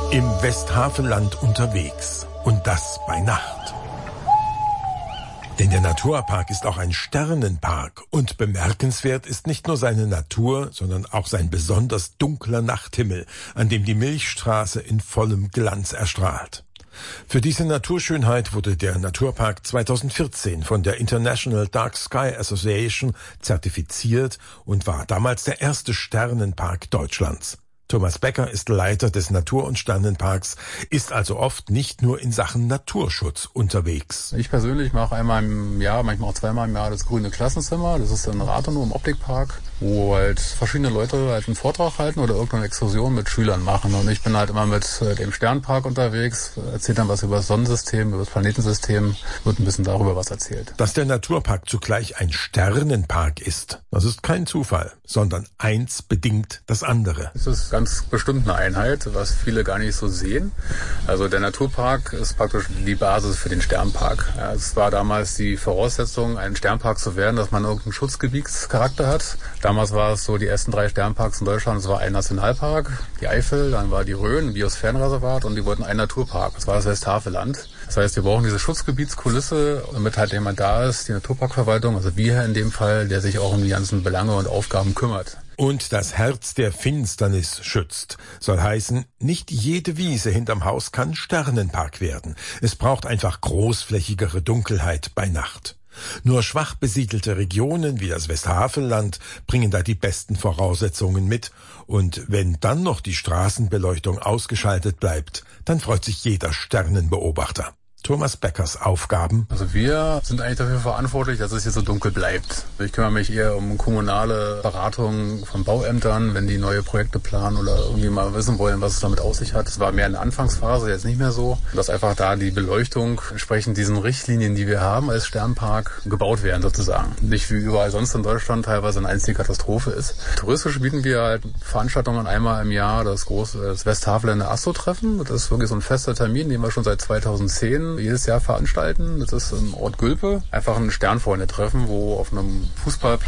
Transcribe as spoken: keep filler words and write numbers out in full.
Im Westhafenland unterwegs. Und das bei Nacht. Denn der Naturpark ist auch ein Sternenpark. Und bemerkenswert ist nicht nur seine Natur, sondern auch sein besonders dunkler Nachthimmel, an dem die Milchstraße in vollem Glanz erstrahlt. Für diese Naturschönheit wurde der Naturpark zweitausendvierzehn von der International Dark Sky Association zertifiziert und war damals der erste Sternenpark Deutschlands. Thomas Becker ist Leiter des Natur- und Sternenparks, ist also oft nicht nur in Sachen Naturschutz unterwegs. Ich persönlich mache einmal im Jahr, manchmal auch zweimal im Jahr das grüne Klassenzimmer. Das ist in Rathenow im Optikpark, wo halt verschiedene Leute halt einen Vortrag halten oder irgendeine Exkursion mit Schülern machen. Und ich bin halt immer mit dem Sternpark unterwegs, erzähle dann was über das Sonnensystem, über das Planetensystem, wird ein bisschen darüber was erzählt. Dass der Naturpark zugleich ein Sternenpark ist, das ist kein Zufall, sondern eins bedingt das andere. Es ist ganz bestimmt eine Einheit, was viele gar nicht so sehen. Also der Naturpark ist praktisch die Basis für den Sternpark. Ja, es war damals die Voraussetzung, ein Sternpark zu werden, dass man irgendeinen Schutzgebietscharakter hat. Damals war es so, die ersten drei Sternparks in Deutschland, es war ein Nationalpark, die Eifel, dann war die Rhön, ein Biosphärenreservat und die wollten einen Naturpark. Das war das Westhafenland. Das heißt, wir brauchen diese Schutzgebietskulisse, damit halt jemand da ist, die Naturparkverwaltung, also wir in dem Fall, der sich auch um die ganzen Belange und Aufgaben kümmert. Und das Herz der Finsternis schützt. Soll heißen, nicht jede Wiese hinterm Haus kann Sternenpark werden. Es braucht einfach großflächigere Dunkelheit bei Nacht. Nur schwach besiedelte Regionen wie das Westhafenland bringen da die besten Voraussetzungen mit. Und wenn dann noch die Straßenbeleuchtung ausgeschaltet bleibt, dann freut sich jeder Sternenbeobachter. Thomas Beckers Aufgaben. Also wir sind eigentlich dafür verantwortlich, dass es hier so dunkel bleibt. Ich kümmere mich eher um kommunale Beratung von Bauämtern, wenn die neue Projekte planen oder irgendwie mal wissen wollen, was es damit auf sich hat. Das war mehr in der Anfangsphase, jetzt nicht mehr so. Dass einfach da die Beleuchtung entsprechend diesen Richtlinien, die wir haben als Sternpark, gebaut werden sozusagen. Nicht wie überall sonst in Deutschland teilweise eine einzige Katastrophe ist. Touristisch bieten wir halt Veranstaltungen einmal im Jahr, das große das Westhafenländer Astro-Treffen. Das ist wirklich so ein fester Termin, den wir schon seit zweitausendzehn jedes Jahr veranstalten. Das ist im Ort Gülpe. Einfach ein Sternfreunde-Treffen, wo auf einem Fußballplatz